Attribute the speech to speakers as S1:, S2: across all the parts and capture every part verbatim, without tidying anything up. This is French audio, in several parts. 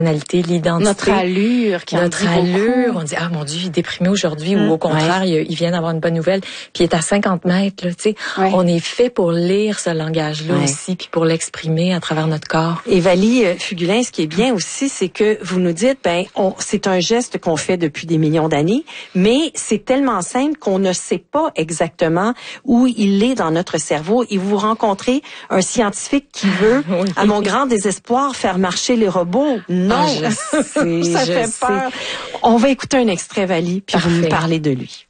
S1: l'identité.
S2: Notre allure qui en
S1: Notre
S2: dit
S1: allure.
S2: beaucoup.
S1: On dit, ah mon Dieu, il est déprimé aujourd'hui, mmh, ou au contraire,
S2: ouais.
S1: il, il vient d'avoir une bonne nouvelle, puis il est à cinquante mètres, là, tu sais. Ouais. On est fait pour lire ce langage-là ouais. aussi, puis pour l'exprimer à travers notre corps.
S3: Et Valie Fugulin, ce qui est bien aussi, c'est que vous nous dites, ben, on, c'est un geste qu'on fait depuis des millions d'années, mais c'est tellement simple qu'on ne sait pas exactement où il est dans notre cerveau. Et vous rencontrez un scientifique qui veut, oui. à mon grand désespoir, faire marcher les robots. Non,
S1: ah, je sais,
S3: ça
S1: je
S3: fait
S1: sais.
S3: peur. On va écouter un extrait, Valie, puis Parfait. Vous nous parlez de lui.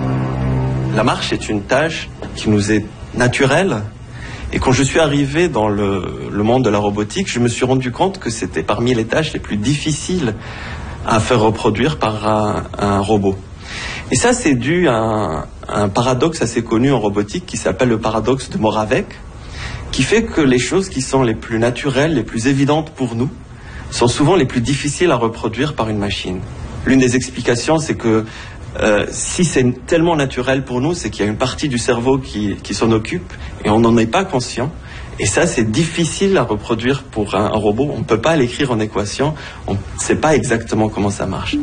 S4: La marche est une tâche qui nous est naturelle. Et quand je suis arrivé dans le, le monde de la robotique, je me suis rendu compte que c'était parmi les tâches les plus difficiles à faire reproduire par un, un robot. Et ça, c'est dû à un, un paradoxe assez connu en robotique qui s'appelle le paradoxe de Moravec, qui fait que les choses qui sont les plus naturelles, les plus évidentes pour nous, sont souvent les plus difficiles à reproduire par une machine. L'une des explications, c'est que euh, si c'est tellement naturel pour nous, c'est qu'il y a une partie du cerveau qui, qui s'en occupe et on n'en est pas conscient. Et ça, c'est difficile à reproduire pour un, un robot. On ne peut pas l'écrire en équation. On ne sait pas exactement comment ça marche.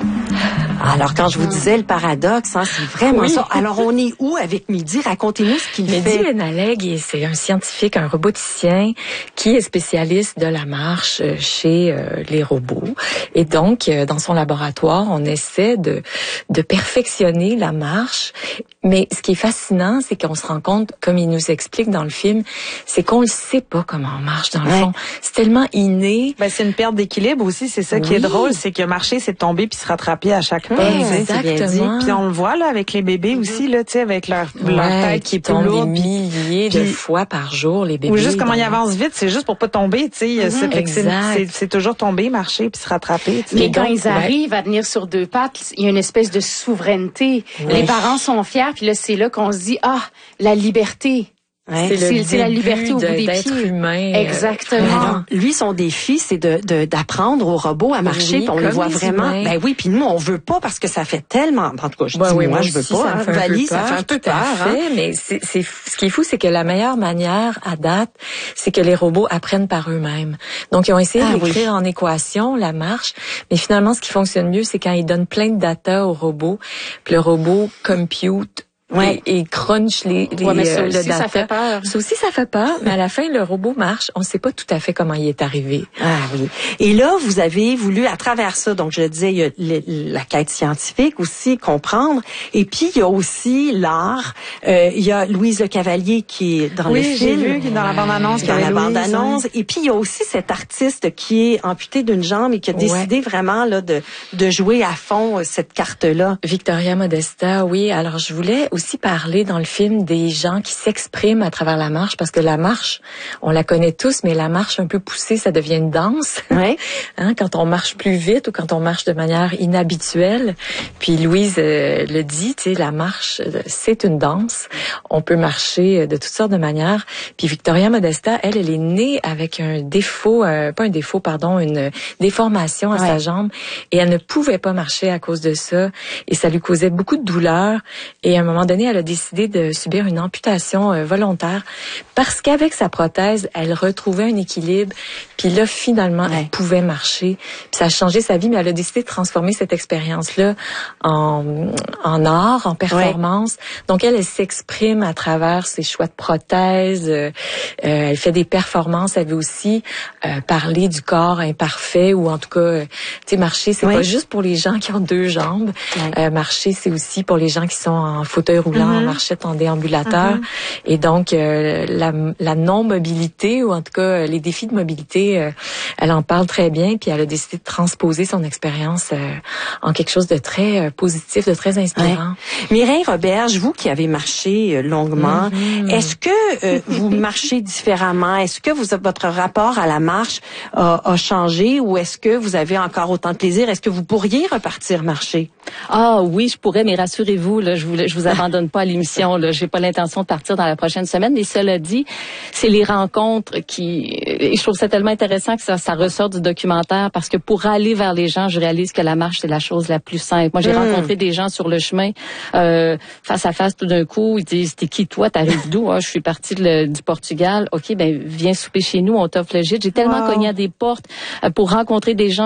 S3: Alors, quand je vous disais le paradoxe, hein, c'est vraiment oui. ça. Alors, on est où avec Mehdi? Racontez-nous ce qu'il
S1: Mehdi
S3: fait.
S1: Mehdi Benaleg, c'est un scientifique, un roboticien qui est spécialiste de la marche chez euh, les robots. Et donc, euh, dans son laboratoire, on essaie de, de perfectionner la marche. Mais ce qui est fascinant, c'est qu'on se rend compte, comme il nous explique dans le film, c'est qu'on ne sait pas comment on marche dans le ouais. fond. C'est tellement inné.
S5: Ben, c'est une perte d'équilibre aussi. C'est ça oui. qui est drôle, c'est que marcher, c'est tomber puis se rattraper à chaque pas.
S1: Mmh, exactement.
S5: Puis on le voit là avec les bébés aussi là, tu sais, avec leur,
S1: ouais,
S5: leur tête qui est plus lourde.
S1: Des milliers
S5: puis,
S1: de fois par jour, les bébés.
S5: Ou juste comment ils avancent vite, c'est juste pour pas tomber, tu sais. Mmh, c'est, c'est, c'est toujours tomber, marcher puis se rattraper. T'sais.
S2: Mais quand ils arrivent ouais. à tenir sur deux pattes, il y a une espèce de souveraineté. Oui. Les parents sont fiers, puis là c'est là qu'on se dit ah la liberté.
S1: Ouais. C'est, c'est,
S2: c'est la liberté au bout des
S1: d'être
S2: pieds.
S1: Humain.
S2: Exactement.
S3: Alors, lui, son défi, c'est de, de d'apprendre aux robots à marcher. Oui, on le voit vraiment. Humains. Ben oui, puis nous, on veut pas parce que ça fait tellement. En tout cas, je
S1: ben
S3: dis
S1: oui,
S3: moi,
S1: moi
S3: je veux
S1: aussi,
S3: pas.
S1: Ça,
S3: hein.
S1: fait
S3: Valie, ça fait un peu peur.
S1: Fait, hein? Mais c'est, c'est ce qui est fou, c'est que la meilleure manière à date, c'est que les robots apprennent par eux-mêmes. Donc, ils ont essayé ah, d'écrire oui. en équation la marche, mais finalement, ce qui fonctionne mieux, c'est quand ils donnent plein de data au robot, puis le robot compute. Ouais. Et, et crunch les, les
S2: ouais, mais ça aussi,
S1: le data.
S2: Ça fait peur.
S1: Ça aussi, ça fait peur. Mais à la fin, le robot marche. On ne sait pas tout à fait comment il est arrivé.
S3: Ah oui. Et là, vous avez voulu, à travers ça, donc je le disais, il y a le, la quête scientifique aussi, comprendre. Et puis, il y a aussi l'art. Euh, il y a Louise Le Cavalier qui est dans
S5: oui,
S3: le film.
S5: Oui, j'ai vu, qui est dans la bande-annonce.
S3: Dans la bande-annonce. Et puis, il y a aussi cet artiste qui est amputé d'une jambe et qui a ouais. décidé vraiment là de, de jouer à fond cette carte-là.
S1: Victoria Modesta, oui. Alors, je voulais aussi parler dans le film des gens qui s'expriment à travers la marche, parce que la marche, on la connaît tous, mais la marche un peu poussée, ça devient une danse.
S3: Ouais.
S1: hein, quand on marche plus vite ou quand on marche de manière inhabituelle. Puis Louise euh, le dit, tu sais, la marche, c'est une danse. On peut marcher de toutes sortes de manières. Puis Victoria Modesta, elle, elle est née avec un défaut, euh, pas un défaut, pardon, une déformation à ouais. sa jambe, et elle ne pouvait pas marcher à cause de ça, et ça lui causait beaucoup de douleur. Et à un moment donné, elle a décidé de subir une amputation euh, volontaire parce qu'avec sa prothèse, elle retrouvait un équilibre. Puis là, finalement, ouais. elle pouvait marcher. Puis ça a changé sa vie, mais elle a décidé de transformer cette expérience-là en, en art, en performance. Ouais. Donc, elle, elle s'exprime à travers ses choix de prothèses. Euh, elle fait des performances. Elle veut aussi euh, parler du corps imparfait, ou en tout cas, euh, tu sais, marcher, c'est ouais. pas juste pour les gens qui ont deux jambes. Ouais. Euh, marcher, c'est aussi pour les gens qui sont en fauteuil roulant, mm-hmm. en marchette, en déambulateur. Mm-hmm. Et donc, euh, la, la non-mobilité, ou en tout cas, les défis de mobilité, euh, elle en parle très bien, puis elle a décidé de transposer son expérience euh, en quelque chose de très euh, positif, de très inspirant.
S3: Ouais. Mireille Roberge, vous qui avez marché euh, longuement, mm-hmm. est-ce que euh, vous marchez différemment? Est-ce que vous, votre rapport à la marche a, a changé, ou est-ce que vous avez encore autant de plaisir? Est-ce que vous pourriez repartir marcher?
S6: Ah oui, je pourrais, mais rassurez-vous, là, je vous, je vous abandonne pas à l'émission. Là, j'ai pas l'intention de partir dans la prochaine semaine. Mais cela dit, c'est les rencontres qui, et je trouve ça tellement intéressant que ça, ça ressort du documentaire, parce que pour aller vers les gens, je réalise que la marche c'est la chose la plus simple. Moi, j'ai mmh. rencontré des gens sur le chemin, euh, face à face, tout d'un coup, ils disent "T'es qui toi? T'arrives d'où? Ah, je suis partie de, du Portugal. Ok, ben viens souper chez nous, on t'offre le gîte." J'ai tellement wow. cogné à des portes euh, pour rencontrer des gens.